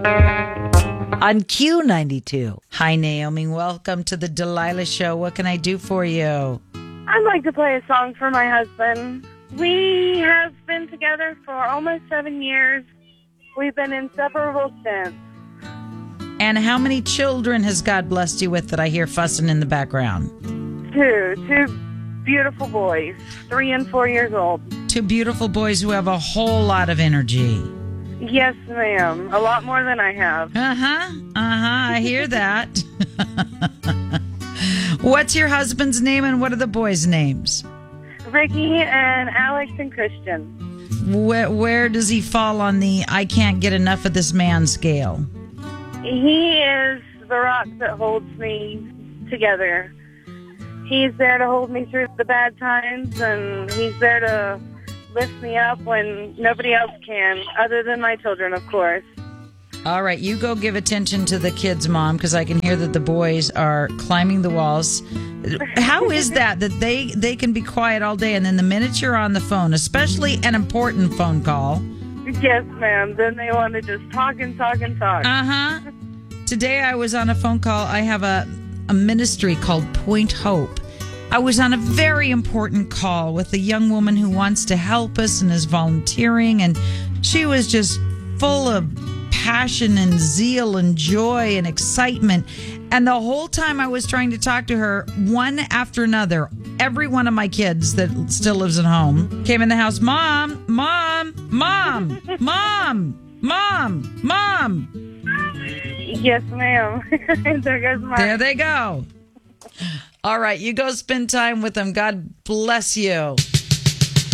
On Q92. Hi, Naomi. Welcome to the Delilah Show. What can I do for you? I'd like to play a song for my husband. We have been together for almost 7 years. We've been inseparable since. And how many children has God blessed you with that I hear fussing in the background? Two beautiful boys, 3 and 4 years old. 2 beautiful boys who have a whole lot of energy. Yes, ma'am. A lot more than I have. I hear that. What's your husband's name and what are the boys' names? Ricky and Alex and Christian. Where does he fall on the I can't get enough of this man scale? He is the rock that holds me together. He's there to hold me through the bad times, and he's there to lift me up when nobody else can, other than my children, of course. All right, you go give attention to the kids, Mom, because I can hear that the boys are climbing the walls. How is that they can be quiet all day, and then the minute you're on the phone, especially an important phone call... Yes, ma'am. Then they want to just talk and talk and talk. Today I was on a phone call. I have a ministry called Point Hope. I was on a very important call with a young woman who wants to help us and is volunteering, and she was just full of passion and zeal and joy and excitement. And the whole time I was trying to talk to her, one after another, every one of my kids that still lives at home came in the house. Mom, Mom, Mom, Mom, Mom, Mom. Yes, ma'am. There goes mine. There they go. All right, you go spend time with them. God bless you.